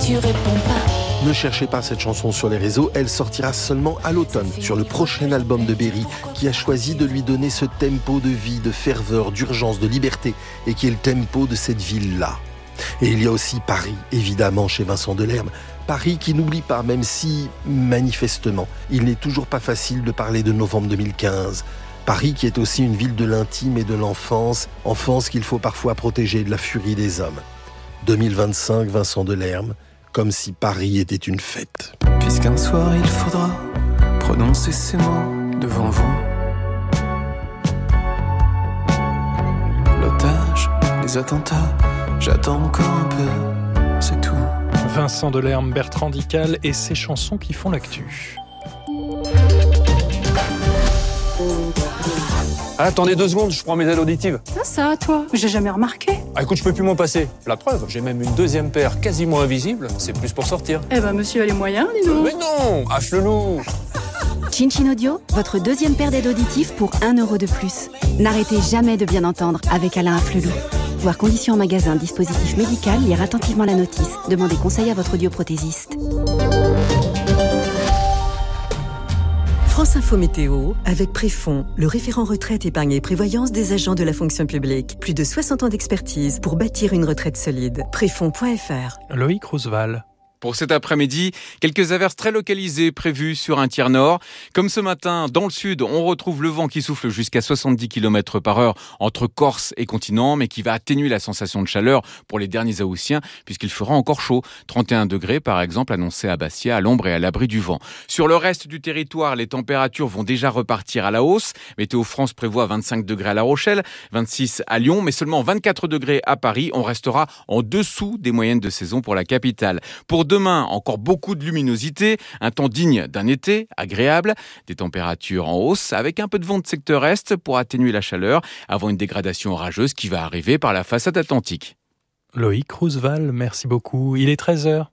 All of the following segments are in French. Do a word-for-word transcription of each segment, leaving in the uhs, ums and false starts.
tu réponds pas. Ne cherchez pas cette chanson sur les réseaux, elle sortira seulement à l'automne, sur le prochain album de Berry, qui a choisi de lui donner ce tempo de vie, de ferveur, d'urgence, de liberté, et qui est le tempo de cette ville-là. Et il y a aussi Paris, évidemment, chez Vincent Delerme. Paris qui n'oublie pas, même si, manifestement, il n'est toujours pas facile de parler de novembre deux mille quinze. Paris qui est aussi une ville de l'intime et de l'enfance, enfance qu'il faut parfois protéger de la furie des hommes. deux mille vingt-cinq, Vincent Delerme, comme si Paris était une fête. Puisqu'un soir il faudra prononcer ces mots devant vous. L'otage, les attentats, j'attends encore un peu, c'est tout. Vincent Delerme, Bertrand Dical et ses chansons qui font l'actu. Ah, attendez deux secondes, je prends mes aides auditives. Ah ça, toi, j'ai jamais remarqué. Ah écoute, je peux plus m'en passer. La preuve, j'ai même une deuxième paire quasiment invisible. C'est plus pour sortir. Eh ben, monsieur a les moyens, dis donc. Mais non, H-le-loup. Chin Chin Audio, votre deuxième paire d'aides auditives pour un euro de plus. N'arrêtez jamais de bien entendre avec Alain Afflelou. Voir conditions en magasin, dispositif médical, lire attentivement la notice. Demandez conseil à votre audioprothésiste. France Info Météo, avec Préfond, le référent retraite, épargne et prévoyance des agents de la fonction publique. Plus de soixante ans d'expertise pour bâtir une retraite solide. Préfond point f r. Loïc Roosevelt. Pour cet après-midi, quelques averses très localisées prévues sur un tiers nord. Comme ce matin, dans le sud, on retrouve le vent qui souffle jusqu'à soixante-dix kilomètres par heure entre Corse et continent, mais qui va atténuer la sensation de chaleur pour les derniers Haussiens, puisqu'il fera encore chaud. trente et un degrés, par exemple, annoncés à Bastia, à l'ombre et à l'abri du vent. Sur le reste du territoire, les températures vont déjà repartir à la hausse. Météo France prévoit vingt-cinq degrés à La Rochelle, vingt-six à Lyon, mais seulement vingt-quatre degrés à Paris. On restera en dessous des moyennes de saison pour la capitale. Pour demain, encore beaucoup de luminosité, un temps digne d'un été, agréable, des températures en hausse, avec un peu de vent de secteur est pour atténuer la chaleur, avant une dégradation orageuse qui va arriver par la façade atlantique. Loïc Roosevelt, merci beaucoup. Il est treize heures.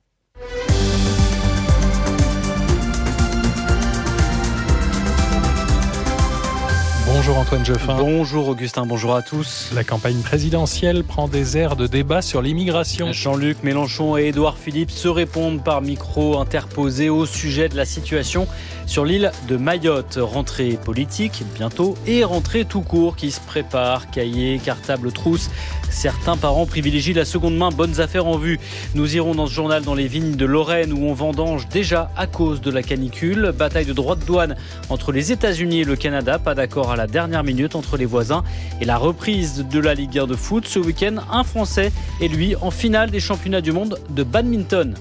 Bonjour Antoine Geoffin. Bonjour Augustin, bonjour à tous. La campagne présidentielle prend des airs de débat sur l'immigration. Jean-Luc Mélenchon et Édouard Philippe se répondent par micro interposé au sujet de la situation sur l'île de Mayotte. Rentrée politique bientôt et rentrée tout court qui se prépare. Cahiers, cartables, trousses. Certains parents privilégient la seconde main, bonnes affaires en vue. Nous irons dans ce journal dans les vignes de Lorraine où on vendange déjà à cause de la canicule. Bataille de droits de douane entre les États-Unis et le Canada. Pas d'accord à la dernière minute entre les voisins. Et la reprise de la Ligue un de foot. Ce week-end, un Français est lui en finale des championnats du monde de badminton.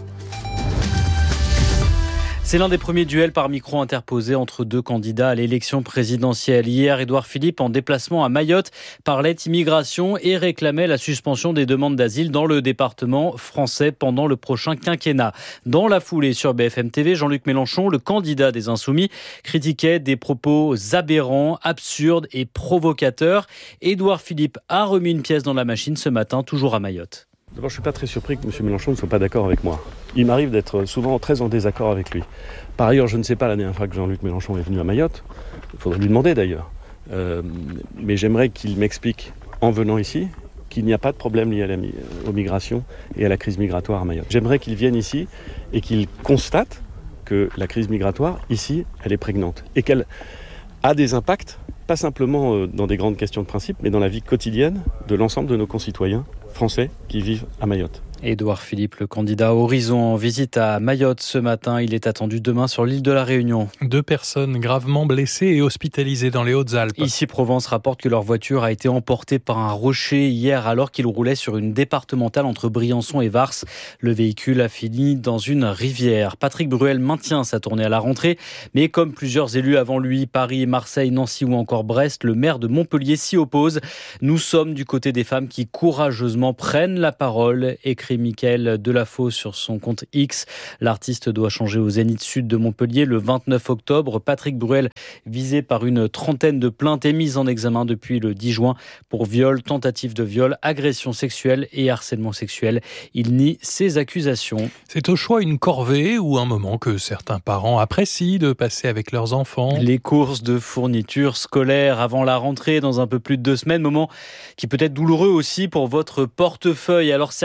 C'est l'un des premiers duels par micro interposé entre deux candidats à l'élection présidentielle. Hier, Édouard Philippe, en déplacement à Mayotte, parlait immigration et réclamait la suspension des demandes d'asile dans le département français pendant le prochain quinquennat. Dans la foulée sur B F M T V, Jean-Luc Mélenchon, le candidat des Insoumis, critiquait des propos aberrants, absurdes et provocateurs. Édouard Philippe a remis une pièce dans la machine ce matin, toujours à Mayotte. D'abord, je ne suis pas très surpris que M. Mélenchon ne soit pas d'accord avec moi. Il m'arrive d'être souvent très en désaccord avec lui. Par ailleurs, je ne sais pas la dernière fois que Jean-Luc Mélenchon est venu à Mayotte. Il faudrait lui demander d'ailleurs. Euh, mais j'aimerais qu'il m'explique, en venant ici, qu'il n'y a pas de problème lié à la, aux migrations et à la crise migratoire à Mayotte. J'aimerais qu'il vienne ici et qu'il constate que la crise migratoire, ici, elle est prégnante. Et qu'elle a des impacts, pas simplement dans des grandes questions de principe, mais dans la vie quotidienne de l'ensemble de nos concitoyens français qui vivent à Mayotte. Édouard Philippe, le candidat Horizon en visite à Mayotte ce matin. Il est attendu demain sur l'île de la Réunion. Deux personnes gravement blessées et hospitalisées dans les Hautes-Alpes. Ici, Provence rapporte que leur voiture a été emportée par un rocher hier alors qu'ils roulaient sur une départementale entre Briançon et Vars. Le véhicule a fini dans une rivière. Patrick Bruel maintient sa tournée à la rentrée, mais comme plusieurs élus avant lui, Paris, Marseille, Nancy ou encore Brest, le maire de Montpellier s'y oppose. Nous sommes du côté des femmes qui courageusement prennent la parole, écrit Mickaël Delafosse sur son compte X. L'artiste doit changer au Zénith Sud de Montpellier le vingt-neuf octobre. Patrick Bruel, visé par une trentaine de plaintes, est mis en examen depuis le dix juin pour viol, tentative de viol, agression sexuelle et harcèlement sexuel. Il nie ces accusations. C'est au choix une corvée ou un moment que certains parents apprécient de passer avec leurs enfants. Les courses de fournitures scolaires avant la rentrée dans un peu plus de deux semaines, moment qui peut être douloureux aussi pour votre portefeuille. Alors certaines familles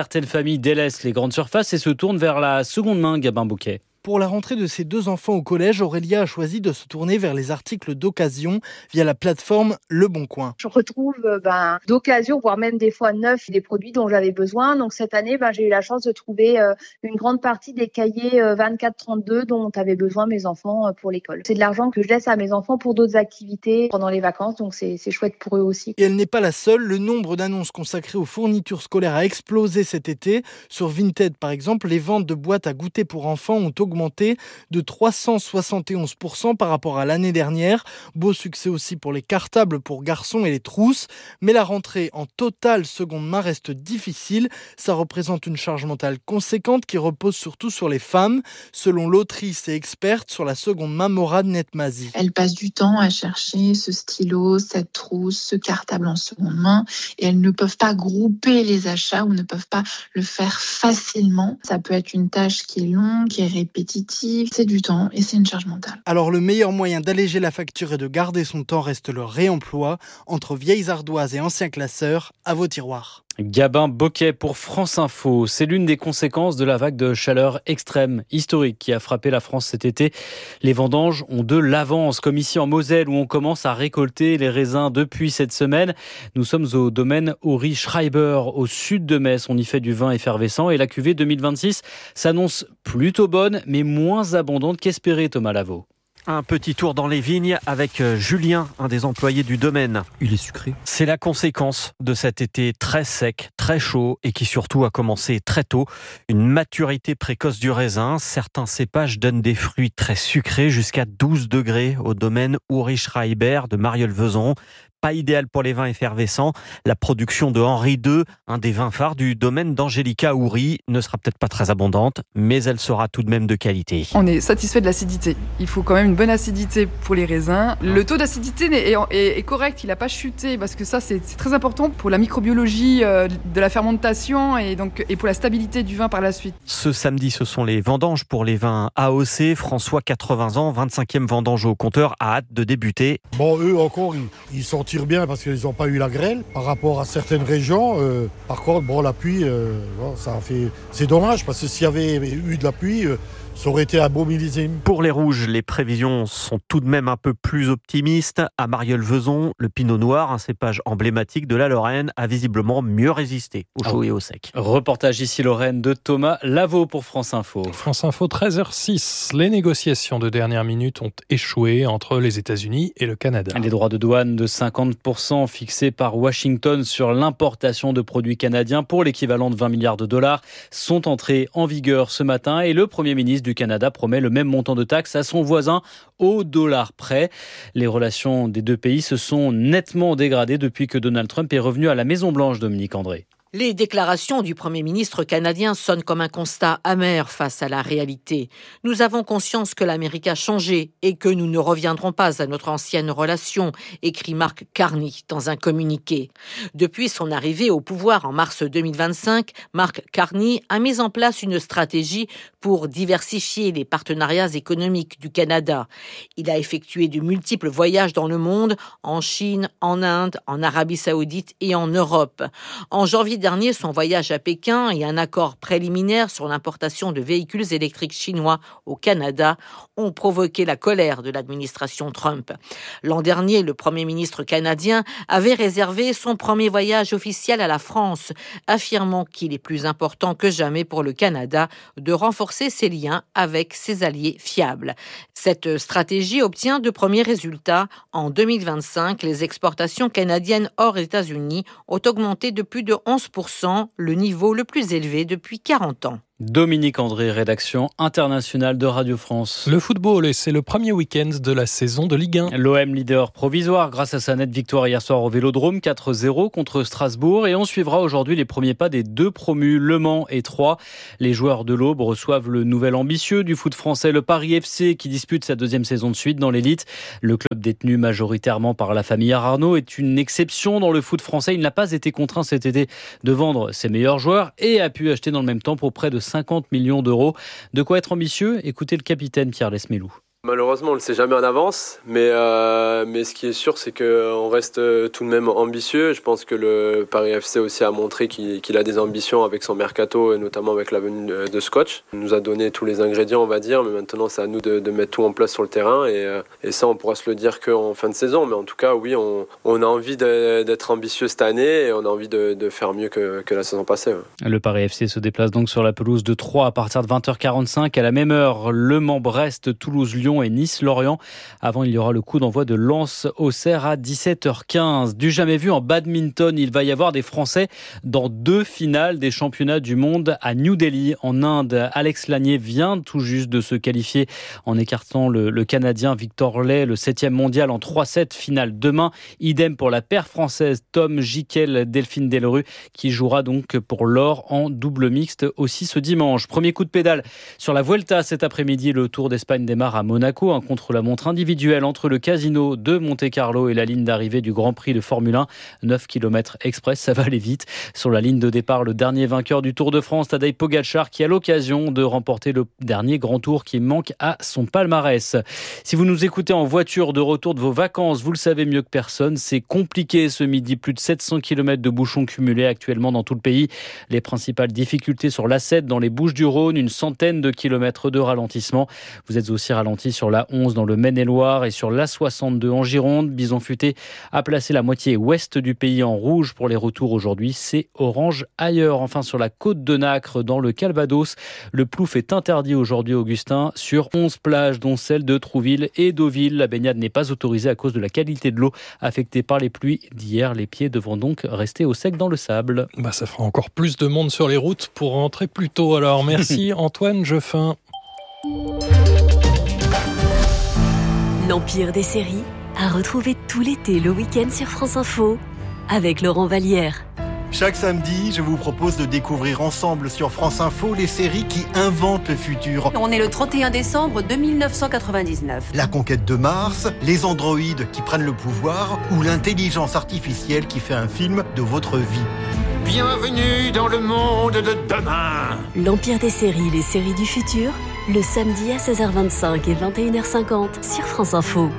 familles délaissent les grandes surfaces et se tournent vers la seconde main, Gabin Bouquet. Pour la rentrée de ses deux enfants au collège, Aurélia a choisi de se tourner vers les articles d'occasion via la plateforme Le Bon Coin. Je retrouve ben, d'occasion, voire même des fois neufs, des produits dont j'avais besoin. Donc cette année, ben, j'ai eu la chance de trouver euh, une grande partie des cahiers euh, vingt-quatre trente-deux dont avaient besoin mes enfants euh, pour l'école. C'est de l'argent que je laisse à mes enfants pour d'autres activités pendant les vacances, donc c'est, c'est chouette pour eux aussi. Et elle n'est pas la seule. Le nombre d'annonces consacrées aux fournitures scolaires a explosé cet été. Sur Vinted, par exemple, les ventes de boîtes à goûter pour enfants ont augmenté de trois cent soixante et onze pour cent par rapport à l'année dernière. Beau succès aussi pour les cartables pour garçons et les trousses. Mais la rentrée en totale seconde main reste difficile. Ça représente une charge mentale conséquente qui repose surtout sur les femmes. Selon l'autrice et experte sur la seconde main, Morad Netmazi. Elles passent du temps à chercher ce stylo, cette trousse, ce cartable en seconde main et elles ne peuvent pas grouper les achats ou ne peuvent pas le faire facilement. Ça peut être une tâche qui est longue, qui est répétitive. C'est du temps et c'est une charge mentale. Alors le meilleur moyen d'alléger la facture et de garder son temps reste le réemploi. Entre vieilles ardoises et anciens classeurs, à vos tiroirs. Gabin Bouquet pour France Info. C'est l'une des conséquences de la vague de chaleur extrême, historique, qui a frappé la France cet été. Les vendanges ont de l'avance, comme ici en Moselle, où on commence à récolter les raisins depuis cette semaine. Nous sommes au domaine Uri Schreiber, au sud de Metz. On y fait du vin effervescent et la cuvée deux mille vingt-six s'annonce plutôt bonne, mais moins abondante qu'espéré, Thomas Lavaux. Un petit tour dans les vignes avec Julien, un des employés du domaine. Il est sucré. C'est la conséquence de cet été très sec, très chaud et qui surtout a commencé très tôt. Une maturité précoce du raisin. Certains cépages donnent des fruits très sucrés jusqu'à douze degrés au domaine Uri Schreiber de Mariol-Vezon. Pas idéal pour les vins effervescents. La production de Henri deux, un des vins phares du domaine d'Angelica Houry, ne sera peut-être pas très abondante, mais elle sera tout de même de qualité. On est satisfait de l'acidité. Il faut quand même une bonne acidité pour les raisins. Le taux d'acidité est, est, est correct, il n'a pas chuté, parce que ça c'est, c'est très important pour la microbiologie euh, de la fermentation et, donc, et pour la stabilité du vin par la suite. Ce samedi, ce sont les vendanges pour les vins A O C. François, quatre-vingts ans, vingt-cinquième vendange au compteur, a hâte de débuter. Bon, eux encore, ils, ils sont tirent bien parce qu'ils n'ont pas eu la grêle par rapport à certaines régions. Euh, par contre, bon, la pluie, euh, bon, ça a fait... c'est dommage parce que s'il y avait eu de la pluie, euh, ça aurait été un beau millésime. Pour les rouges, les prévisions sont tout de même un peu plus optimistes. À Mariol-Vezon, le pinot noir, un cépage emblématique de la Lorraine, a visiblement mieux résisté au chaud et au sec. Reportage ici Lorraine de Thomas Lavaux pour France Info. France Info, treize heures six. Les négociations de dernière minute ont échoué entre les États-Unis et le Canada. Les droits de douane de cinquante pour cent fixés par Washington sur l'importation de produits canadiens pour l'équivalent de vingt milliards de dollars sont entrés en vigueur ce matin et le Premier ministre du Canada promet le même montant de taxes à son voisin au dollar près. Les relations des deux pays se sont nettement dégradées depuis que Donald Trump est revenu à la Maison-Blanche, Dominique André. Les déclarations du Premier ministre canadien sonnent comme un constat amer face à la réalité. Nous avons conscience que l'Amérique a changé et que nous ne reviendrons pas à notre ancienne relation, écrit Mark Carney dans un communiqué. Depuis son arrivée au pouvoir en mars deux mille vingt-cinq, Mark Carney a mis en place une stratégie pour diversifier les partenariats économiques du Canada. Il a effectué de multiples voyages dans le monde, en Chine, en Inde, en Arabie Saoudite et en Europe. En janvier dernier, son voyage à Pékin et un accord préliminaire sur l'importation de véhicules électriques chinois au Canada ont provoqué la colère de l'administration Trump. L'an dernier, le Premier ministre canadien avait réservé son premier voyage officiel à la France, affirmant qu'il est plus important que jamais pour le Canada de renforcer ses liens avec ses alliés fiables. Cette stratégie obtient de premiers résultats. En deux mille vingt-cinq, les exportations canadiennes hors États-Unis ont augmenté de plus de onze pour cent, le niveau le plus élevé depuis quarante ans. Dominique André, rédaction internationale de Radio France. Le football, et c'est le premier week-end de la saison de Ligue un. L'O M leader provisoire grâce à sa nette victoire hier soir au Vélodrome, quatre zéro contre Strasbourg. Et on suivra aujourd'hui les premiers pas des deux promus, Le Mans et Troyes. Les joueurs de l'Aube reçoivent le nouvel ambitieux du foot français, le Paris F C, qui dispute sa deuxième saison de suite dans l'élite. Le club détenu majoritairement par la famille Arnaud est une exception dans le foot français. Il n'a pas été contraint cet été de vendre ses meilleurs joueurs et a pu acheter dans le même temps pour près de cinquante millions d'euros. De quoi être ambitieux ? Écoutez le capitaine Pierre Lesmelou. Malheureusement, on ne le sait jamais en avance, mais, euh, mais ce qui est sûr, c'est qu'on reste tout de même ambitieux. Je pense que le Paris F C aussi a montré qu'il, qu'il a des ambitions avec son mercato, et notamment avec la venue de Scotch. Il nous a donné tous les ingrédients, on va dire, mais maintenant, c'est à nous de, de mettre tout en place sur le terrain. Et, et ça, on pourra se le dire qu'en fin de saison. Mais en tout cas, oui, on, on a envie de, d'être ambitieux cette année et on a envie de, de faire mieux que, que la saison passée. Ouais. Le Paris F C se déplace donc sur la pelouse de Troyes à partir de vingt heures quarante-cinq. À la même heure, Le Mans, Brest, Toulouse, Lyon et Nice, Lorient. Avant, il y aura le coup d'envoi de Lens-Auxerre à dix-sept heures quinze. Du jamais vu en badminton, il va y avoir des Français dans deux finales des championnats du monde à New Delhi, en Inde. Alex Lanier vient tout juste de se qualifier en écartant le, le Canadien Victor Lay, le septième mondial en trois sept, finale demain. Idem pour la paire française Tom Gickel, Delphine Delru, qui jouera donc pour l'or en double mixte aussi ce dimanche. Premier coup de pédale sur la Vuelta cet après-midi. Le Tour d'Espagne démarre à Monaco, un contre-la-montre individuel entre le casino de Monte-Carlo et la ligne d'arrivée du Grand Prix de Formule un. neuf kilomètres express, ça va aller vite. Sur la ligne de départ, le dernier vainqueur du Tour de France, Tadej Pogačar, qui a l'occasion de remporter le dernier grand tour qui manque à son palmarès. Si vous nous écoutez en voiture de retour de vos vacances, vous le savez mieux que personne, c'est compliqué ce midi. Plus de sept cents kilomètres de bouchons cumulés actuellement dans tout le pays. Les principales difficultés sur l'A sept dans les Bouches-du-Rhône, une centaine de kilomètres de ralentissement. Vous êtes aussi ralenti sur la onze dans le Maine-et-Loire et sur l'A soixante-deux en Gironde. Bison Futé a placé la moitié ouest du pays en rouge pour les retours aujourd'hui. C'est orange ailleurs. Enfin, sur la côte de Nacre, dans le Calvados, le plouf est interdit aujourd'hui, Augustin, sur onze plages, dont celle de Trouville et Deauville. La baignade n'est pas autorisée à cause de la qualité de l'eau affectée par les pluies d'hier. Les pieds devront donc rester au sec dans le sable. Bah, ça fera encore plus de monde sur les routes pour rentrer plus tôt. Alors, merci Antoine Jeffin. L'Empire des séries à retrouver tout l'été le week-end sur France Info avec Laurent Vallière. Chaque samedi, je vous propose de découvrir ensemble sur France Info les séries qui inventent le futur. On est le trente et un décembre deux mille neuf cent quatre-vingt-dix-neuf. La conquête de Mars, les androïdes qui prennent le pouvoir ou l'intelligence artificielle qui fait un film de votre vie. Bienvenue dans le monde de demain. L'Empire des séries, les séries du futur, le samedi à seize heures vingt-cinq et vingt et une heures cinquante sur France Info.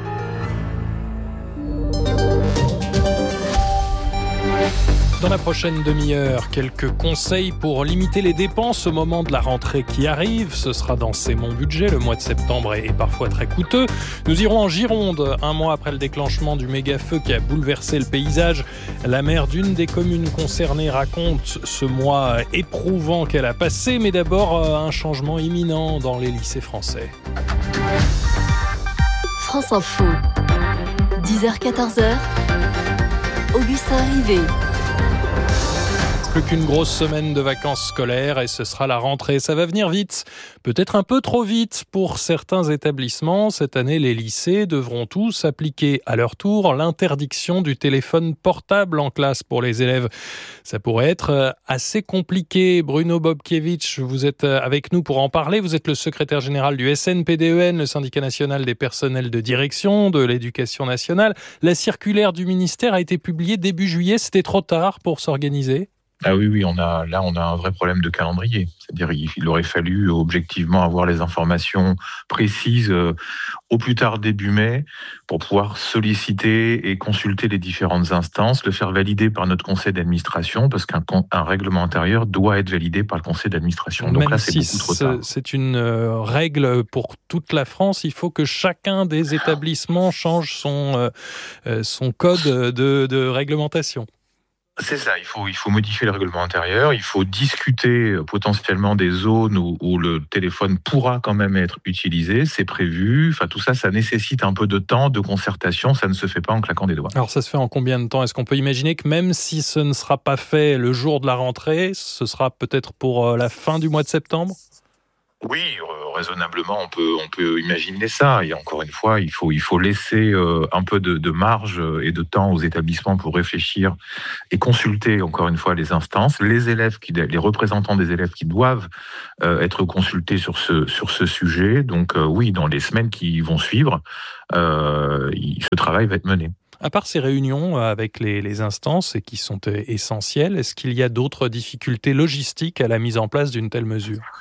Dans la prochaine demi-heure, quelques conseils pour limiter les dépenses au moment de la rentrée qui arrive. Ce sera dans C'est mon budget. Le mois de septembre est parfois très coûteux. Nous irons en Gironde, un mois après le déclenchement du méga-feu qui a bouleversé le paysage. La maire d'une des communes concernées raconte ce mois éprouvant qu'elle a passé. Mais d'abord, un changement imminent dans les lycées français. France Info, dix heures quatorze heures, Augustin Rivet. Plus qu'une grosse semaine de vacances scolaires et ce sera la rentrée. Ça va venir vite, peut-être un peu trop vite pour certains établissements. Cette année, les lycées devront tous appliquer à leur tour l'interdiction du téléphone portable en classe pour les élèves. Ça pourrait être assez compliqué. Bruno Bobkiewicz, vous êtes avec nous pour en parler. Vous êtes le secrétaire général du S N P D E N, le syndicat national des personnels de direction de l'éducation nationale. La circulaire du ministère a été publiée début juillet. C'était trop tard pour s'organiser ? Ah oui, oui, on a, là, on a un vrai problème de calendrier. C'est-à-dire, il aurait fallu objectivement avoir les informations précises euh, au plus tard début mai pour pouvoir solliciter et consulter les différentes instances, le faire valider par notre conseil d'administration, parce qu'un un règlement intérieur doit être validé par le conseil d'administration. Donc Même là, c'est si beaucoup trop tard. C'est une euh, règle pour toute la France. Il faut que chacun des établissements change son, euh, son code de, de réglementation. C'est ça, il faut, il faut modifier le règlement intérieur, il faut discuter potentiellement des zones où, où le téléphone pourra quand même être utilisé, c'est prévu, enfin tout ça, ça nécessite un peu de temps, de concertation, ça ne se fait pas en claquant des doigts. Alors ça se fait en combien de temps ? Est-ce qu'on peut imaginer que même si ce ne sera pas fait le jour de la rentrée, ce sera peut-être pour la fin du mois de septembre ? Oui, euh, raisonnablement, on peut, on peut imaginer ça. Et encore une fois, il faut, il faut laisser euh, un peu de, de marge et de temps aux établissements pour réfléchir et consulter, encore une fois, les instances, les élèves, qui, les représentants des élèves qui doivent euh, être consultés sur ce, sur ce sujet. Donc euh, oui, dans les semaines qui vont suivre, euh, ce travail va être mené. À part ces réunions avec les, les instances et qui sont essentielles, est-ce qu'il y a d'autres difficultés logistiques à la mise en place d'une telle mesure ?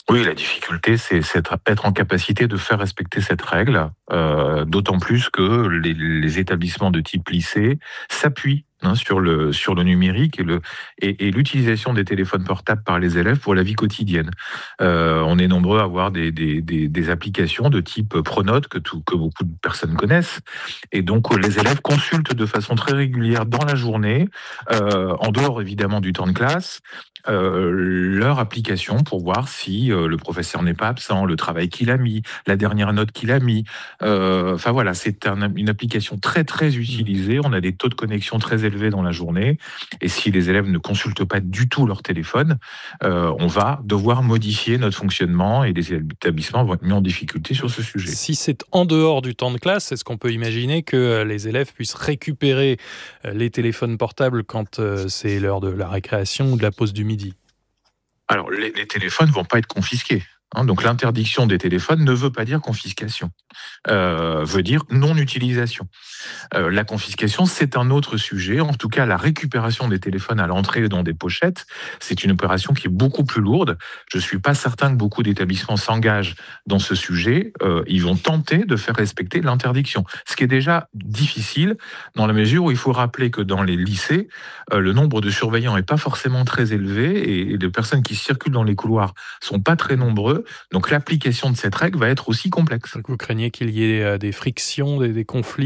Oui, la difficulté, c'est, c'est être en capacité de faire respecter cette règle, euh, d'autant plus que les, les établissements de type lycée s'appuient hein, sur le sur le numérique et le et, et l'utilisation des téléphones portables par les élèves pour la vie quotidienne. Euh, on est nombreux à avoir des, des des des applications de type Pronote que tout que beaucoup de personnes connaissent, et donc les élèves consultent de façon très régulière dans la journée, euh, en dehors évidemment du temps de classe, euh, leur application pour voir si euh, le professeur n'est pas absent, le travail qu'il a mis, la dernière note qu'il a mis. Euh, enfin voilà, c'est un, une application très très utilisée. On a des taux de connexion très élevés dans la journée. Et si les élèves ne consultent pas du tout leur téléphone, euh, on va devoir modifier notre fonctionnement et les établissements vont être mis en difficulté sur ce sujet. Si c'est en dehors du temps de classe, est-ce qu'on peut imaginer que les élèves puissent récupérer les téléphones portables quand c'est l'heure de la récréation ou de la pause du midi ? Alors, les, les téléphones ne vont pas être confisqués. Hein, donc, l'interdiction des téléphones ne veut pas dire confiscation, euh, veut dire non-utilisation. Euh, la confiscation, c'est un autre sujet. En tout cas, la récupération des téléphones à l'entrée dans des pochettes, c'est une opération qui est beaucoup plus lourde. Je ne suis pas certain que beaucoup d'établissements s'engagent dans ce sujet. Euh, ils vont tenter de faire respecter l'interdiction, ce qui est déjà difficile dans la mesure où il faut rappeler que dans les lycées, euh, le nombre de surveillants n'est pas forcément très élevé et les personnes qui circulent dans les couloirs ne sont pas très nombreux. Donc l'application de cette règle va être aussi complexe. Vous craignez qu'il y ait des frictions, des, des conflits ?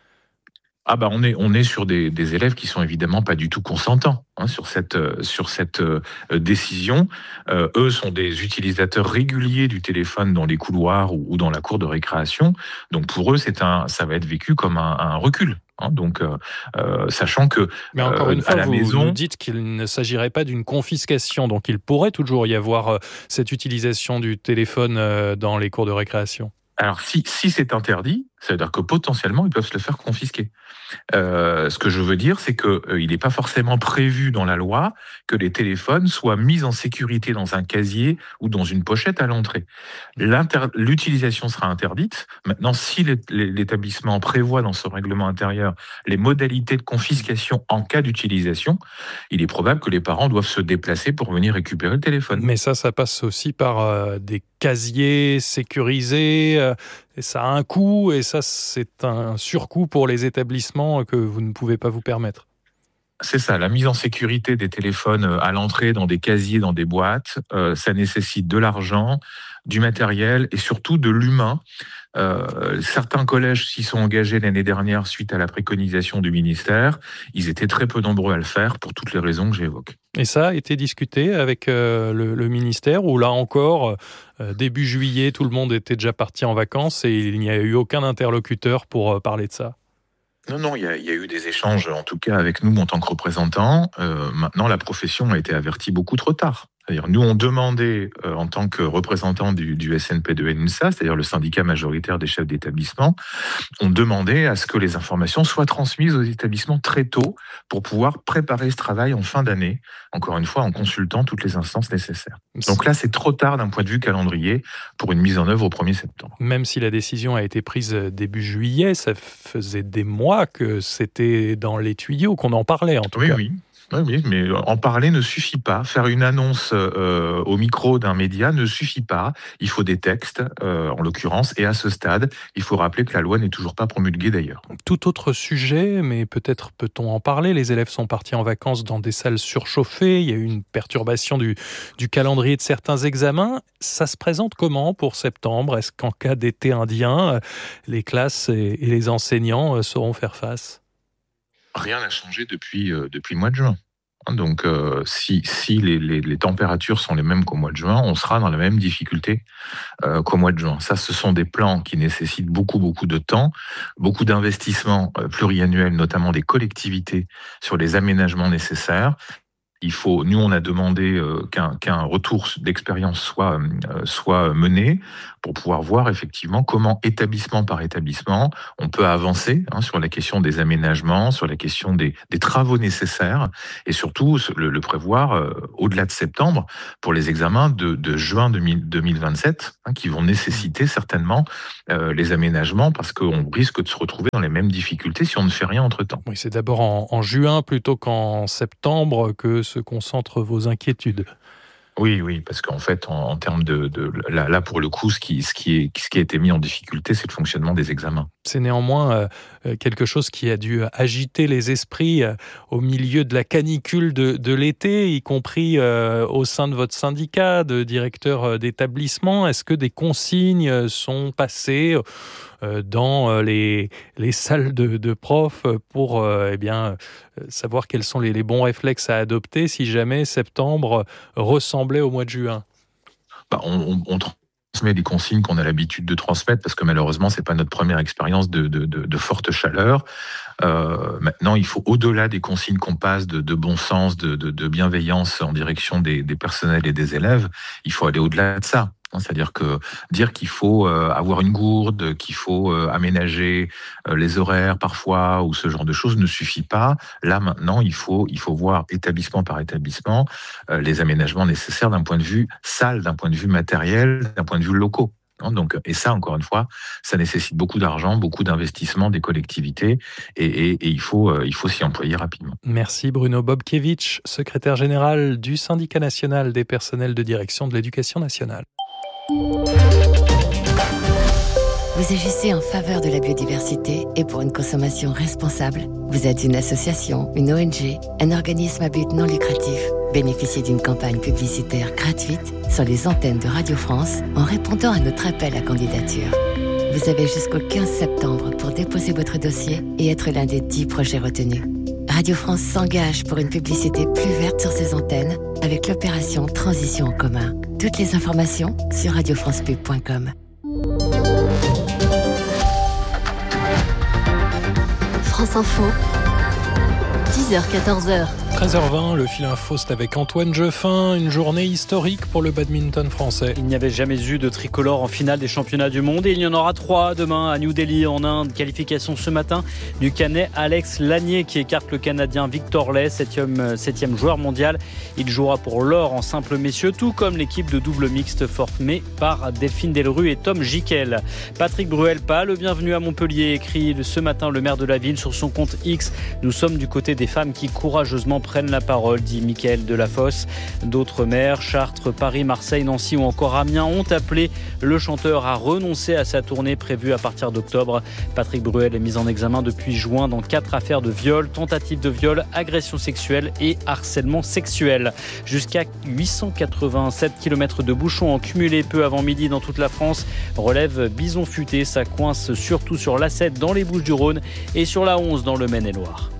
Ah bah on est on est sur des, des élèves qui sont évidemment pas du tout consentants hein, sur cette euh, sur cette euh, décision. Euh, eux sont des utilisateurs réguliers du téléphone dans les couloirs ou, ou dans la cour de récréation. Donc pour eux c'est un ça va être vécu comme un, un recul. Hein, donc, euh, euh, sachant que mais encore une euh, fois, à la vous maison, nous dites qu'il ne s'agirait pas d'une confiscation, donc il pourrait toujours y avoir euh, cette utilisation du téléphone euh, dans les cours de récréation. Alors si si c'est interdit, ça veut dire que potentiellement ils peuvent se le faire confisquer. Euh, ce que je veux dire, c'est que euh, il n'est pas forcément prévu dans la loi que les téléphones soient mis en sécurité dans un casier ou dans une pochette à l'entrée. L'inter- l'utilisation sera interdite. Maintenant, si l'établissement prévoit dans son règlement intérieur les modalités de confiscation en cas d'utilisation, il est probable que les parents doivent se déplacer pour venir récupérer le téléphone. Mais ça, ça passe aussi par euh, des casiers sécurisés. Euh, et ça a un coût, et ça, c'est un surcoût pour les établissements que vous ne pouvez pas vous permettre. C'est ça, la mise en sécurité des téléphones à l'entrée, dans des casiers, dans des boîtes, euh, ça nécessite de l'argent, du matériel et surtout de l'humain. Euh, certains collèges s'y sont engagés l'année dernière suite à la préconisation du ministère. Ils étaient très peu nombreux à le faire pour toutes les raisons que j'évoque. Et ça a été discuté avec euh, le, le ministère, où là encore, euh, début juillet, tout le monde était déjà parti en vacances et il n'y a eu aucun interlocuteur pour euh, parler de ça. Non, non, il y, a, il y a eu des échanges, en tout cas avec nous en tant que représentants. Euh, maintenant, la profession a été avertie beaucoup trop tard. C'est-à-dire, nous, on demandait, euh, en tant que représentants du, du S N P deux N U S A, c'est-à-dire le syndicat majoritaire des chefs d'établissement, on demandait à ce que les informations soient transmises aux établissements très tôt pour pouvoir préparer ce travail en fin d'année, encore une fois en consultant toutes les instances nécessaires. Donc là, c'est trop tard d'un point de vue calendrier pour une mise en œuvre au premier septembre. Même si la décision a été prise début juillet, ça faisait des mois que c'était dans les tuyaux, qu'on en parlait en tout oui, cas. Oui, oui. Oui, oui, mais en parler ne suffit pas. Faire une annonce euh, au micro d'un média ne suffit pas. Il faut des textes, euh, en l'occurrence, et à ce stade, il faut rappeler que la loi n'est toujours pas promulguée d'ailleurs. Tout autre sujet, mais peut-être peut-on en parler. Les élèves sont partis en vacances dans des salles surchauffées. Il y a eu une perturbation du, du calendrier de certains examens. Ça se présente comment pour septembre ? Est-ce qu'en cas d'été indien, les classes et, et les enseignants sauront faire face ? Rien n'a changé depuis, euh, depuis le mois de juin. Donc, euh, si, si les, les, les températures sont les mêmes qu'au mois de juin, on sera dans la même difficulté euh, qu'au mois de juin. Ça, ce sont des plans qui nécessitent beaucoup, beaucoup de temps, beaucoup d'investissements euh, pluriannuels, notamment des collectivités, sur les aménagements nécessaires. Il faut, nous, on a demandé euh, qu'un, qu'un retour d'expérience soit, euh, soit mené pour pouvoir voir effectivement comment, établissement par établissement, on peut avancer hein, sur la question des aménagements, sur la question des, des travaux nécessaires et surtout le, le prévoir euh, au-delà de septembre pour les examens de, de juin deux mille vingt-sept hein, qui vont nécessiter certainement euh, les aménagements parce qu'on risque de se retrouver dans les mêmes difficultés si on ne fait rien entre-temps. Oui, c'est d'abord en, en juin plutôt qu'en septembre que se concentrent vos inquiétudes. Oui, oui, parce qu'en fait, en, en termes de, de là, là, pour le coup, ce qui, ce qui est, ce qui a été mis en difficulté, c'est le fonctionnement des examens. C'est néanmoins euh, quelque chose qui a dû agiter les esprits euh, au milieu de la canicule de, de l'été, y compris euh, au sein de votre syndicat de directeurs d'établissement. Est-ce que des consignes sont passées euh, dans les, les salles de, de profs pour euh, eh bien, savoir quels sont les, les bons réflexes à adopter si jamais septembre ressemblait au mois de juin? Bah, on, on, on transmet des consignes qu'on a l'habitude de transmettre parce que malheureusement, c'est pas notre première expérience de, de, de, de forte chaleur. Euh, maintenant, il faut, au-delà des consignes qu'on passe de, de bon sens, de, de, de bienveillance en direction des, des personnels et des élèves, il faut aller au-delà de ça. C'est-à-dire que dire qu'il faut euh, avoir une gourde, qu'il faut euh, aménager euh, les horaires parfois ou ce genre de choses ne suffit pas. Là maintenant, il faut il faut voir établissement par établissement euh, les aménagements nécessaires d'un point de vue salle, d'un point de vue matériel, d'un point de vue locaux. Donc, et ça, encore une fois, ça nécessite beaucoup d'argent, beaucoup d'investissement des collectivités et, et, et il faut, euh, il faut s'y employer rapidement. Merci Bruno Bobkiewicz, secrétaire général du syndicat national des personnels de direction de l'éducation nationale. Vous agissez en faveur de la biodiversité et pour une consommation responsable. Vous êtes une association, une O N G, un organisme à but non lucratif. Bénéficiez d'une campagne publicitaire gratuite sur les antennes de Radio France en répondant à notre appel à candidature. Vous avez jusqu'au quinze septembre pour déposer votre dossier et être l'un des dix projets retenus. Radio France s'engage pour une publicité plus verte sur ses antennes avec l'opération Transition en commun. Toutes les informations sur radio france pub point com. France Info, dix heures quatorze heures. treize heures vingt, le fil info, c'est avec Antoine Jeffin. Une journée historique pour le badminton français. Il n'y avait jamais eu de tricolore en finale des championnats du monde et il y en aura trois demain à New Delhi en Inde. Qualification ce matin du Canet Alex Lanier qui écarte le Canadien Victor Lay, septième, septième joueur mondial. Il jouera pour l'or en simple messieurs, tout comme l'équipe de double mixte formée par Delphine Delru et Tom Jiquel. Patrick Bruel-Pas, le bienvenu à Montpellier, écrit ce matin le maire de la ville sur son compte X. Nous sommes du côté des femmes qui courageusement prennent la parole, dit Mickaël Delafosse. D'autres maires, Chartres, Paris, Marseille, Nancy ou encore Amiens ont appelé le chanteur à renoncer à sa tournée prévue à partir d'octobre. Patrick Bruel est mis en examen depuis juin dans quatre affaires de viol, tentative de viol, agression sexuelle et harcèlement sexuel. Jusqu'à huit cent quatre-vingt-sept kilomètres de bouchons en cumulé peu avant midi dans toute la France. Relève Bison Futé, ça coince surtout sur l'A sept dans les Bouches-du-Rhône et sur l'A onze dans le Maine-et-Loire.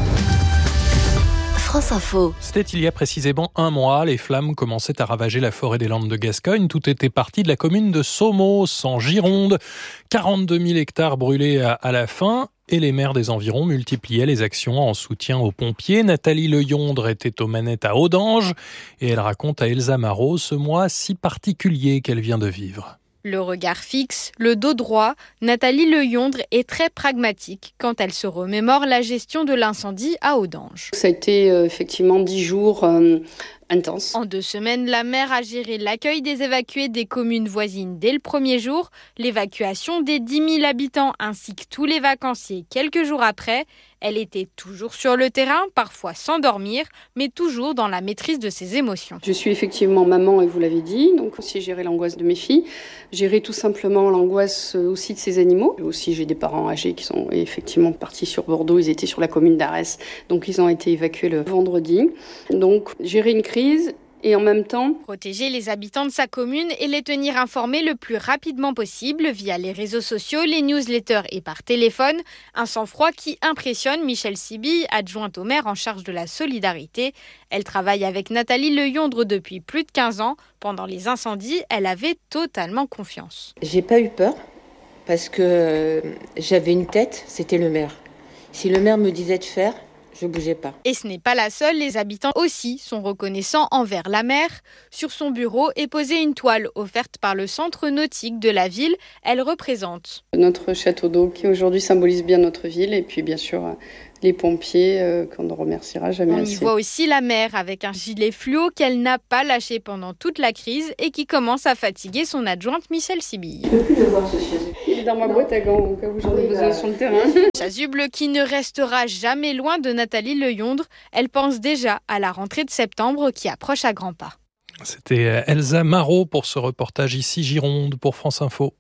France Info. C'était il y a précisément un mois, les flammes commençaient à ravager la forêt des Landes de Gascogne. Tout était parti de la commune de Somos, en Gironde. quarante-deux mille hectares brûlés à, à la fin. Et les maires des environs multipliaient les actions en soutien aux pompiers. Nathalie Leyondre était aux manettes à Audange. Et elle raconte à Elsa Marot ce mois si particulier qu'elle vient de vivre. Le regard fixe, le dos droit, Nathalie Leyondre est très pragmatique quand elle se remémore la gestion de l'incendie à Audange. Ça a été euh, effectivement dix jours euh, intenses. En deux semaines, la maire a géré l'accueil des évacués des communes voisines dès le premier jour, l'évacuation des dix mille habitants ainsi que tous les vacanciers quelques jours après. Elle était toujours sur le terrain, parfois sans dormir, mais toujours dans la maîtrise de ses émotions. Je suis effectivement maman, et vous l'avez dit, donc aussi gérer l'angoisse de mes filles, gérer tout simplement l'angoisse aussi de ces animaux. Et aussi, j'ai des parents âgés qui sont effectivement partis sur Bordeaux, ils étaient sur la commune d'Arès, donc ils ont été évacués le vendredi. Donc, gérer une crise et en même temps protéger les habitants de sa commune et les tenir informés le plus rapidement possible via les réseaux sociaux, les newsletters et par téléphone. Un sang-froid qui impressionne Michèle Sibille, adjointe au maire en charge de la solidarité. Elle travaille avec Nathalie Leyondre depuis plus de quinze ans. Pendant les incendies, elle avait totalement confiance. J'ai pas eu peur parce que j'avais une tête, c'était le maire. Si le maire me disait de faire, je bougeais pas. Et ce n'est pas la seule, les habitants aussi sont reconnaissants envers la maire. Sur son bureau est posée une toile offerte par le centre nautique de la ville. Elle représente notre château d'eau qui aujourd'hui symbolise bien notre ville et puis bien sûr les pompiers euh, qu'on ne remerciera jamais On assez. y voit aussi la maire avec un gilet fluo qu'elle n'a pas lâché pendant toute la crise et qui commence à fatiguer son adjointe Michèle Sibille. Je peux plus le voir ce chasuble. Il est dans ma boîte à gants au cas où j'en ai besoin sur le terrain. Chasuble qui ne restera jamais loin de Nathalie Leyondre. Elle pense déjà à la rentrée de septembre qui approche à grands pas. C'était Elsa Marot pour ce reportage ici Gironde pour France Info.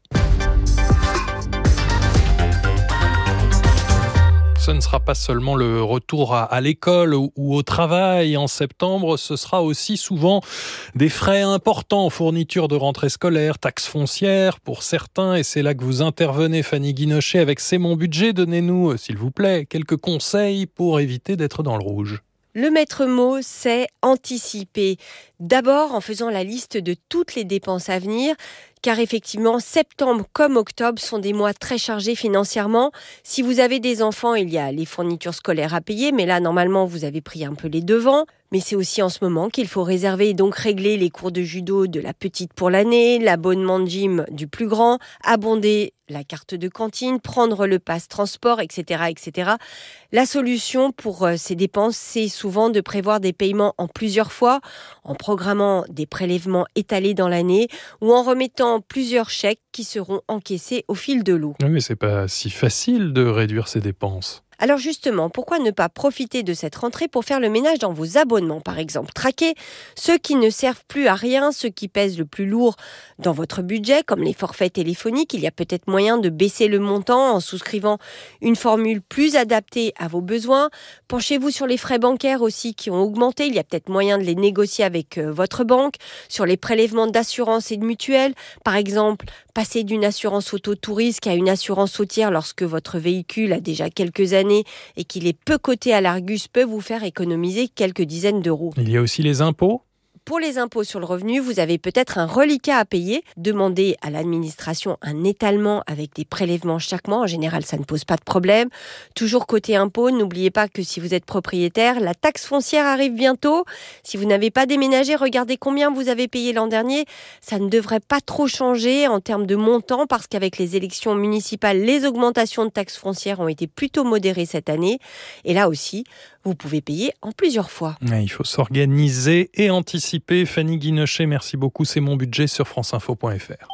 Ce ne sera pas seulement le retour à, à l'école ou, ou au travail en septembre, ce sera aussi souvent des frais importants, fournitures de rentrée scolaire, taxes foncières pour certains, et c'est là que vous intervenez, Fanny Guinochet, avec C'est mon budget. Donnez-nous, s'il vous plaît, quelques conseils pour éviter d'être dans le rouge. Le maître mot, c'est anticiper. D'abord en faisant la liste de toutes les dépenses à venir, car effectivement, septembre comme octobre sont des mois très chargés financièrement. Si vous avez des enfants, il y a les fournitures scolaires à payer, mais là, normalement, vous avez pris un peu les devants. Mais c'est aussi en ce moment qu'il faut réserver et donc régler les cours de judo de la petite pour l'année, l'abonnement de gym du plus grand, abonder la carte de cantine, prendre le pass transport, et cetera, et cetera. La solution pour ces dépenses, c'est souvent de prévoir des paiements en plusieurs fois, en programmant des prélèvements étalés dans l'année ou en remettant plusieurs chèques qui seront encaissés au fil de l'eau. Oui, mais c'est pas si facile de réduire ces dépenses. Alors justement, pourquoi ne pas profiter de cette rentrée pour faire le ménage dans vos abonnements, par exemple? Traquer ceux qui ne servent plus à rien, ceux qui pèsent le plus lourd dans votre budget, comme les forfaits téléphoniques. Il y a peut-être moyen de baisser le montant en souscrivant une formule plus adaptée à vos besoins. Penchez-vous sur les frais bancaires aussi qui ont augmenté. Il y a peut-être moyen de les négocier avec euh, votre banque. Sur les prélèvements d'assurance et de mutuelle, par exemple, passer d'une assurance auto-touriste à une assurance routière lorsque votre véhicule a déjà quelques années et qu'il est peu coté à l'Argus peut vous faire économiser quelques dizaines d'euros. Il y a aussi les impôts. Pour les impôts sur le revenu, vous avez peut-être un reliquat à payer. Demandez à l'administration un étalement avec des prélèvements chaque mois. En général, ça ne pose pas de problème. Toujours côté impôts, n'oubliez pas que si vous êtes propriétaire, la taxe foncière arrive bientôt. Si vous n'avez pas déménagé, regardez combien vous avez payé l'an dernier. Ça ne devrait pas trop changer en termes de montant parce qu'avec les élections municipales, les augmentations de taxes foncières ont été plutôt modérées cette année. Et là aussi, vous pouvez payer en plusieurs fois. Il faut s'organiser et anticiper. Fanny Guinochet, merci beaucoup. C'est mon budget sur franceinfo point f r.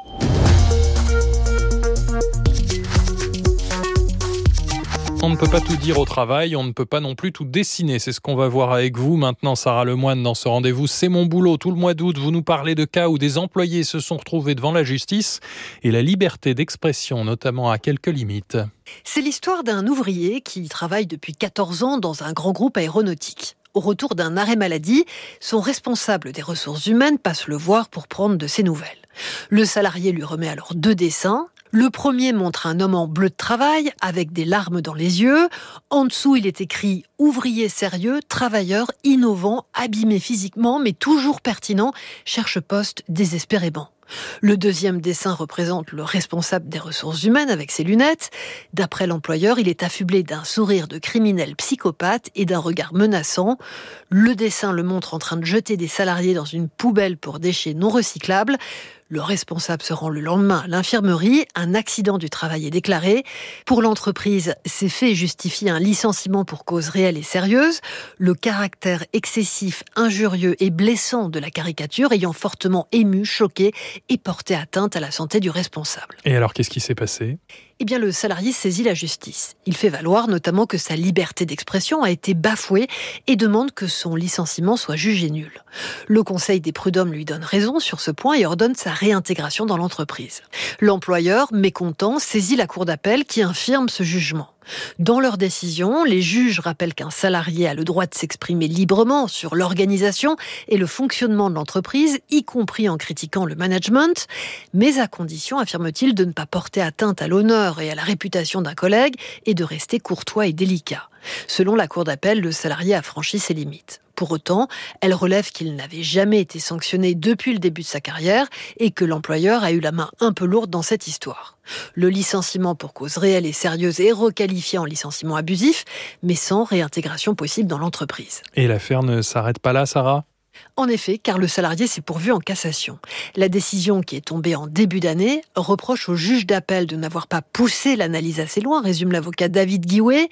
On ne peut pas tout dire au travail, on ne peut pas non plus tout dessiner. C'est ce qu'on va voir avec vous maintenant, Sarah Lemoine, dans ce rendez-vous. C'est mon boulot. Tout le mois d'août, vous nous parlez de cas où des employés se sont retrouvés devant la justice et la liberté d'expression, notamment, à quelques limites. C'est l'histoire d'un ouvrier qui travaille depuis quatorze ans dans un grand groupe aéronautique. Au retour d'un arrêt maladie, son responsable des ressources humaines passe le voir pour prendre de ses nouvelles. Le salarié lui remet alors deux dessins. Le premier montre un homme en bleu de travail avec des larmes dans les yeux. En dessous, il est écrit « Ouvrier sérieux, travailleur, innovant, abîmé physiquement, mais toujours pertinent, cherche poste désespérément ». Le deuxième dessin représente le responsable des ressources humaines avec ses lunettes. D'après l'employeur, il est affublé d'un sourire de criminel psychopathe et d'un regard menaçant. Le dessin le montre en train de jeter des salariés dans une poubelle pour déchets non recyclables. Le responsable se rend le lendemain à l'infirmerie. Un accident du travail est déclaré. Pour l'entreprise, ces faits justifient un licenciement pour cause réelle et sérieuse. Le caractère excessif, injurieux et blessant de la caricature ayant fortement ému, choqué et porté atteinte à la santé du responsable. Et alors, qu'est-ce qui s'est passé ? Eh bien, le salarié saisit la justice. Il fait valoir notamment que sa liberté d'expression a été bafouée et demande que son licenciement soit jugé nul. Le Conseil des prud'hommes lui donne raison sur ce point et ordonne sa réintégration dans l'entreprise. L'employeur, mécontent, saisit la cour d'appel qui infirme ce jugement. Dans leur décision, les juges rappellent qu'un salarié a le droit de s'exprimer librement sur l'organisation et le fonctionnement de l'entreprise, y compris en critiquant le management, mais à condition, affirme-t-il, de ne pas porter atteinte à l'honneur et à la réputation d'un collègue et de rester courtois et délicat. Selon la cour d'appel, le salarié a franchi ses limites. Pour autant, elle relève qu'il n'avait jamais été sanctionné depuis le début de sa carrière et que l'employeur a eu la main un peu lourde dans cette histoire. Le licenciement pour cause réelle et sérieuse est requalifié en licenciement abusif, mais sans réintégration possible dans l'entreprise. Et l'affaire ne s'arrête pas là, Sarah ? En effet, car le salarié s'est pourvu en cassation. La décision, qui est tombée en début d'année, reproche au juge d'appel de n'avoir pas poussé l'analyse assez loin, résume l'avocat David Guiouet.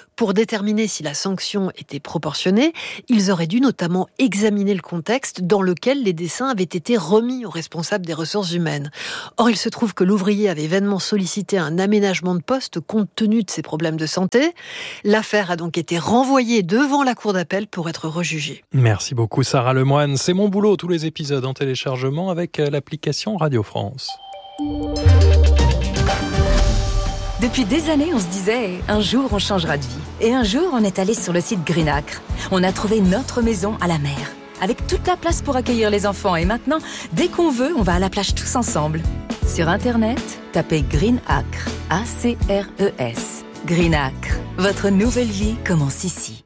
Pour déterminer si la sanction était proportionnée, ils auraient dû notamment examiner le contexte dans lequel les dessins avaient été remis aux responsables des ressources humaines. Or, il se trouve que l'ouvrier avait vainement sollicité un aménagement de poste compte tenu de ses problèmes de santé. L'affaire a donc été renvoyée devant la cour d'appel pour être rejugée. Merci beaucoup Sarah Lemoine. C'est mon boulot, tous les épisodes en téléchargement avec l'application Radio France. Depuis des années, on se disait, un jour on changera de vie. Et un jour, on est allé sur le site Greenacre. On a trouvé notre maison à la mer, avec toute la place pour accueillir les enfants. Et maintenant, dès qu'on veut, on va à la plage tous ensemble. Sur Internet, tapez Greenacre, A C R E S. Greenacre, votre nouvelle vie commence ici.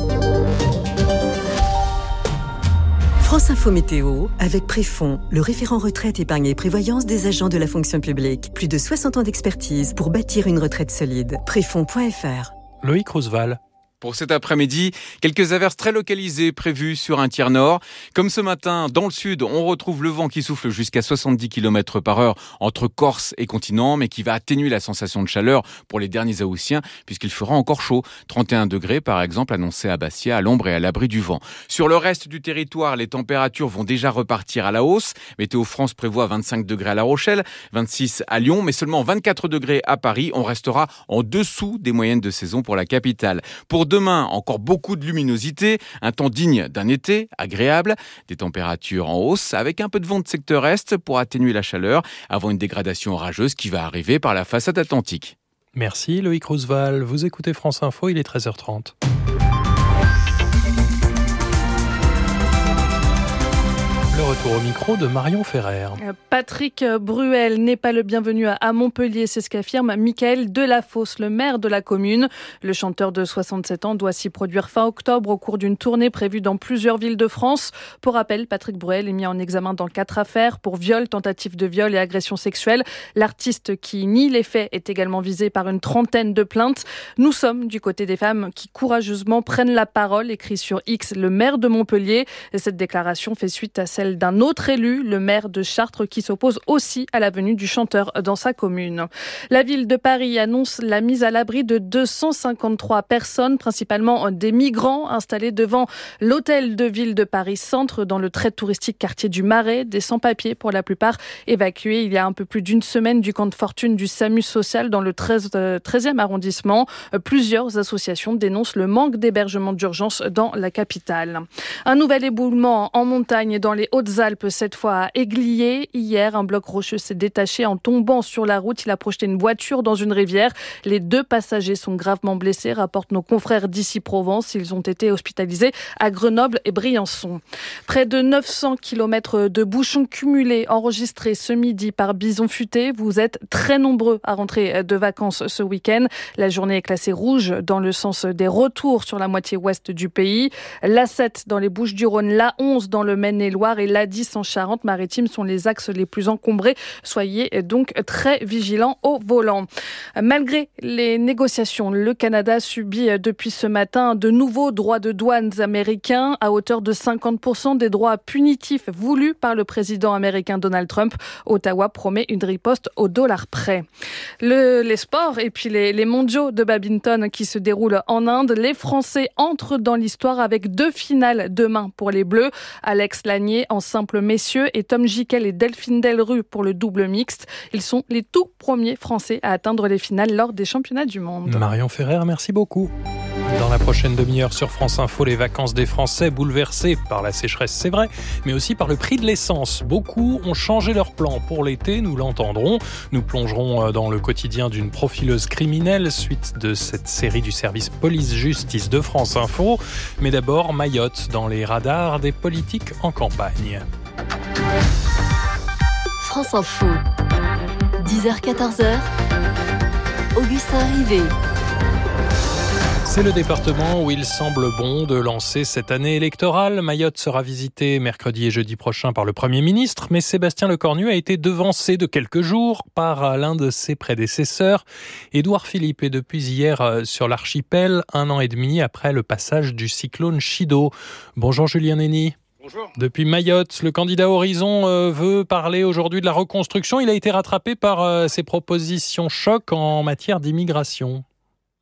France Info Météo, avec Préfond, le référent retraite, épargne et prévoyance des agents de la fonction publique. Plus de soixante ans d'expertise pour bâtir une retraite solide. Préfond point F R. Loïc Roosevelt. Pour cet après-midi, quelques averses très localisées prévues sur un tiers nord. Comme ce matin, dans le sud, on retrouve le vent qui souffle jusqu'à soixante-dix kilomètres par heure entre Corse et continent, mais qui va atténuer la sensation de chaleur pour les derniers Haussiens, puisqu'il fera encore chaud. trente et un degrés, par exemple, annoncés à Bastia, à l'ombre et à l'abri du vent. Sur le reste du territoire, les températures vont déjà repartir à la hausse. Météo France prévoit vingt-cinq degrés à La Rochelle, vingt-six à Lyon, mais seulement vingt-quatre degrés à Paris. On restera en dessous des moyennes de saison pour la capitale. Pour demain, encore beaucoup de luminosité, un temps digne d'un été, agréable, des températures en hausse avec un peu de vent de secteur est pour atténuer la chaleur avant une dégradation orageuse qui va arriver par la façade atlantique. Merci Loïc Roosevelt, vous écoutez France Info, il est treize heures trente. Le retour au micro de Marion Ferrer. Patrick Bruel n'est pas le bienvenu à Montpellier, c'est ce qu'affirme Michael Delafosse, le maire de la commune. Le chanteur de soixante-sept ans doit s'y produire fin octobre au cours d'une tournée prévue dans plusieurs villes de France. Pour rappel, Patrick Bruel est mis en examen dans quatre affaires pour viol, tentative de viol et agression sexuelle. L'artiste qui nie les faits est également visé par une trentaine de plaintes. Nous sommes du côté des femmes qui courageusement prennent la parole, écrit sur X le maire de Montpellier. Et cette déclaration fait suite à celle d'un autre élu, le maire de Chartres, qui s'oppose aussi à la venue du chanteur dans sa commune. La ville de Paris annonce la mise à l'abri de deux cent cinquante-trois personnes, principalement des migrants installés devant l'hôtel de ville de Paris Centre, dans le très touristique quartier du Marais, des sans-papiers pour la plupart évacués il y a un peu plus d'une semaine du camp de fortune du SAMU social dans le treizième arrondissement. Plusieurs associations dénoncent le manque d'hébergement d'urgence dans la capitale. Un nouvel éboulement en montagne dans les Hautes-Alpes, cette fois à Aiglier. Hier, un bloc rocheux s'est détaché en tombant sur la route. Il a projeté une voiture dans une rivière. Les deux passagers sont gravement blessés, rapportent nos confrères d'Ici Provence. Ils ont été hospitalisés à Grenoble et Briançon. Près de neuf cents kilomètres de bouchons cumulés enregistrés ce midi par Bison Futé. Vous êtes très nombreux à rentrer de vacances ce week-end. La journée est classée rouge dans le sens des retours sur la moitié ouest du pays. l'A sept dans les Bouches-du-Rhône, l'A onze dans le Maine-et-Loire et l'A dix en Charente-Maritime sont les axes les plus encombrés. Soyez donc très vigilants au volant. Malgré les négociations, le Canada subit depuis ce matin de nouveaux droits de douane américains à hauteur de cinquante pour cent des droits punitifs voulus par le président américain Donald Trump. Ottawa promet une riposte au dollar près. Le, les sports et puis les, les mondiaux de badminton qui se déroulent en Inde. Les Français entrent dans l'histoire avec deux finales demain pour les Bleus. Alex Lanier en simple messieurs et Tom Gickel et Delphine Delrue pour le double mixte. Ils sont les tout premiers Français à atteindre les finales lors des championnats du monde. Marion Ferrer, merci beaucoup. Dans la prochaine demi-heure sur France Info, les vacances des Français bouleversées par la sécheresse, c'est vrai, mais aussi par le prix de l'essence. Beaucoup ont changé leur plan pour l'été, nous l'entendrons. Nous plongerons dans le quotidien d'une profileuse criminelle suite de cette série du service police-justice de France Info. Mais d'abord, Mayotte dans les radars des politiques en campagne. France Info, dix heures quatorze heures, Augustin Rivet. C'est le département où il semble bon de lancer cette année électorale. Mayotte sera visitée mercredi et jeudi prochain par le Premier ministre, mais Sébastien Lecornu a été devancé de quelques jours par l'un de ses prédécesseurs. Édouard Philippe est depuis hier sur l'archipel, un an et demi après le passage du cyclone Chido. Bonjour Julien Nény. Bonjour. Depuis Mayotte, le candidat Horizon euh, veut parler aujourd'hui de la reconstruction. Il a été rattrapé par euh, ses propositions choc en matière d'immigration.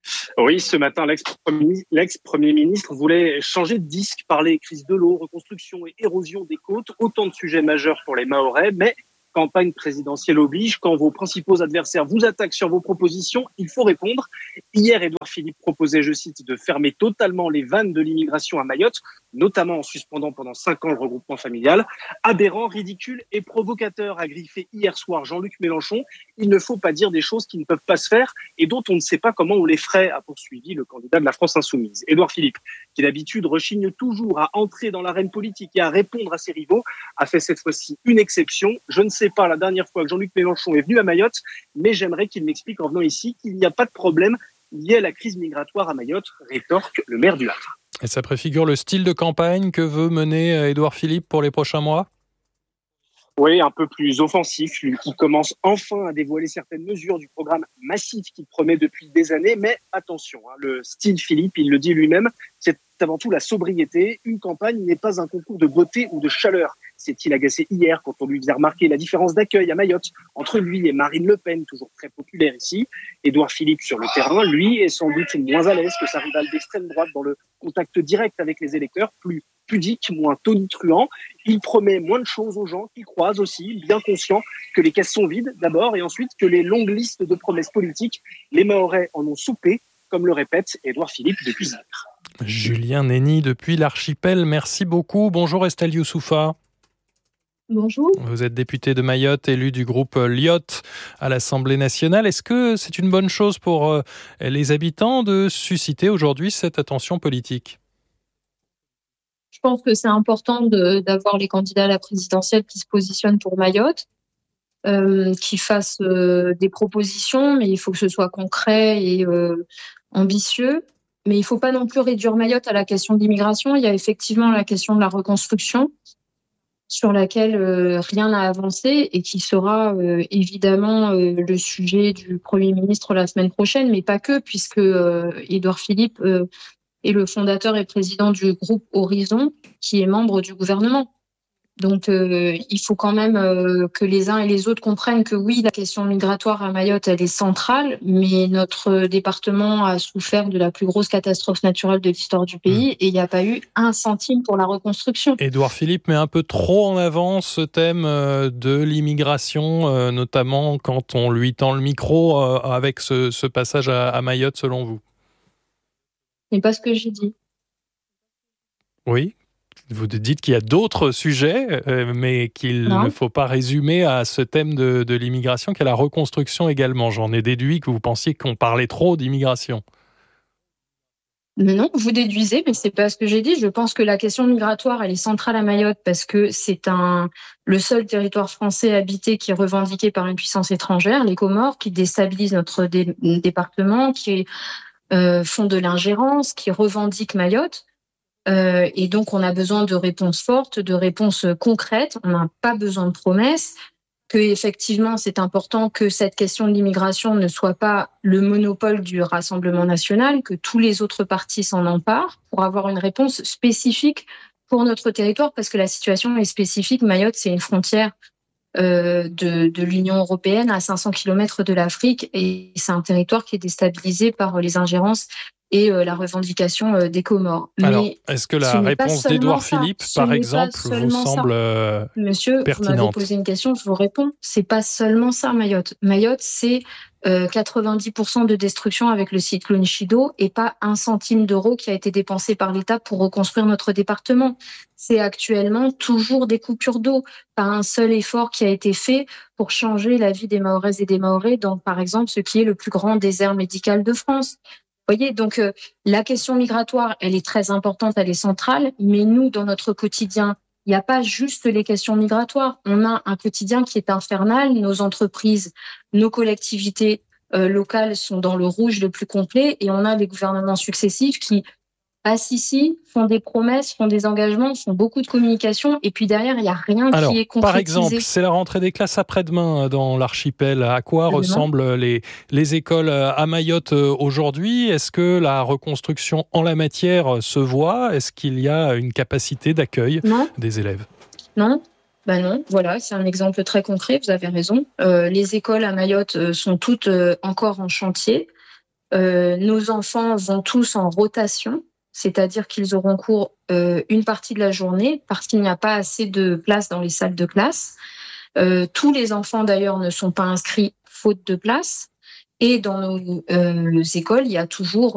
Oui, ce matin, l'ex-premier, l'ex-premier ministre voulait changer de disque, parler crise de l'eau, reconstruction et érosion des côtes, autant de sujets majeurs pour les Mahorais, mais campagne présidentielle oblige, quand vos principaux adversaires vous attaquent sur vos propositions, il faut répondre. Hier, Édouard Philippe proposait, je cite, de fermer totalement les vannes de l'immigration à Mayotte, notamment en suspendant pendant cinq ans le regroupement familial. Aberrant, ridicule et provocateur, a griffé hier soir Jean-Luc Mélenchon. Il ne faut pas dire des choses qui ne peuvent pas se faire et dont on ne sait pas comment on les ferait, a poursuivi le candidat de la France Insoumise. Édouard Philippe, qui d'habitude rechigne toujours à entrer dans l'arène politique et à répondre à ses rivaux, a fait cette fois-ci une exception. Je ne sais pas la dernière fois que Jean-Luc Mélenchon est venu à Mayotte, mais j'aimerais qu'il m'explique en venant ici qu'il n'y a pas de problème lié à la crise migratoire à Mayotte, rétorque le maire du Havre. Et ça préfigure le style de campagne que veut mener Édouard Philippe pour les prochains mois ? Oui, un peu plus offensif, lui qui commence enfin à dévoiler certaines mesures du programme massif qu'il promet depuis des années. Mais attention, hein, le style Philippe, il le dit lui-même, c'est avant tout la sobriété. Une campagne n'est pas un concours de beauté ou de chaleur. S'est-il agacé hier quand on lui faisait remarquer la différence d'accueil à Mayotte entre lui et Marine Le Pen, toujours très populaire ici. Édouard Philippe sur le terrain, lui, est sans doute moins à l'aise que sa rivale d'extrême droite dans le contact direct avec les électeurs, plus pudique, moins tonitruant. Il promet moins de choses aux gens qu'il croise aussi, bien conscient que les caisses sont vides d'abord et ensuite que les longues listes de promesses politiques, les Mahorais en ont soupé, comme le répète Édouard Philippe depuis hier. Julien Néni depuis l'Archipel, merci beaucoup. Bonjour Estelle Youssoufa. Bonjour. Vous êtes député de Mayotte, élu du groupe L I O T à l'Assemblée nationale. Est-ce que c'est une bonne chose pour euh, les habitants de susciter aujourd'hui cette attention politique ? Je pense que c'est important de, d'avoir les candidats à la présidentielle qui se positionnent pour Mayotte, euh, qui fassent euh, des propositions, mais il faut que ce soit concret et euh, ambitieux. Mais il ne faut pas non plus réduire Mayotte à la question de l'immigration. Il y a effectivement la question de la reconstruction, sur laquelle euh, rien n'a avancé et qui sera euh, évidemment euh, le sujet du Premier ministre la semaine prochaine, mais pas que, puisque euh, Édouard Philippe euh, est le fondateur et président du groupe Horizon, qui est membre du gouvernement. Donc euh, il faut quand même euh, que les uns et les autres comprennent que oui, la question migratoire à Mayotte, elle est centrale, mais notre département a souffert de la plus grosse catastrophe naturelle de l'histoire du pays et il n'y a pas eu un centime pour la reconstruction. Édouard Philippe met un peu trop en avant ce thème de l'immigration, notamment quand on lui tend le micro avec ce, ce passage à, à Mayotte, selon vous ? Ce n'est pas ce que j'ai dit. Oui. Vous dites qu'il y a d'autres sujets, euh, mais qu'il non. ne faut pas résumer à ce thème de, de l'immigration, qu'à la reconstruction également. J'en ai déduit que vous pensiez qu'on parlait trop d'immigration. Non, vous déduisez, mais c'est pas ce que j'ai dit. Je pense que la question migratoire, elle est centrale à Mayotte parce que c'est un, le seul territoire français habité qui est revendiqué par une puissance étrangère, les Comores, qui déstabilisent notre dé- département, qui euh, font de l'ingérence, qui revendiquent Mayotte. Euh, et donc, on a besoin de réponses fortes, de réponses concrètes. On n'a pas besoin de promesses. Que effectivement, c'est important que cette question de l'immigration ne soit pas le monopole du Rassemblement national, que tous les autres partis s'en emparent pour avoir une réponse spécifique pour notre territoire, parce que la situation est spécifique. Mayotte, c'est une frontière euh, de, de l'Union européenne à cinq cents kilomètres de l'Afrique, et c'est un territoire qui est déstabilisé par les ingérences et euh, la revendication euh, des Comores. Alors, mais est-ce que la réponse d'Édouard Philippe, par exemple, vous semble euh, Monsieur, pertinente ? vous m'avez posé une question, je vous réponds. C'est pas seulement ça, Mayotte. Mayotte, c'est euh, quatre-vingt-dix pour cent de destruction avec le cyclone Chido et pas un centime d'euro qui a été dépensé par l'État pour reconstruire notre département. C'est actuellement toujours des coupures d'eau, pas un seul effort qui a été fait pour changer la vie des Mahoraises et des Mahorais dans, par exemple, ce qui est le plus grand désert médical de France. Vous voyez, donc euh, la question migratoire, elle est très importante, elle est centrale, mais nous, dans notre quotidien, il n'y a pas juste les questions migratoires. On a un quotidien qui est infernal. Nos entreprises, nos collectivités euh, locales sont dans le rouge le plus complet et on a des gouvernements successifs qui passent ici, font des promesses, font des engagements, font beaucoup de communication et puis derrière, il n'y a rien Alors, qui est concrétisé. Par exemple, c'est la rentrée des classes après-demain dans l'archipel. À quoi Absolument. ressemblent les, les écoles à Mayotte aujourd'hui ? Est-ce que la reconstruction en la matière se voit ? Est-ce qu'il y a une capacité d'accueil non. des élèves ? Non. Ben non, voilà, c'est un exemple très concret, vous avez raison. Euh, les écoles à Mayotte sont toutes euh, encore en chantier. Euh, nos enfants vont tous en rotation, c'est-à-dire qu'ils auront cours euh, une partie de la journée parce qu'il n'y a pas assez de place dans les salles de classe. Euh, tous les enfants d'ailleurs ne sont pas inscrits faute de place. Et dans nos euh, écoles, il y a toujours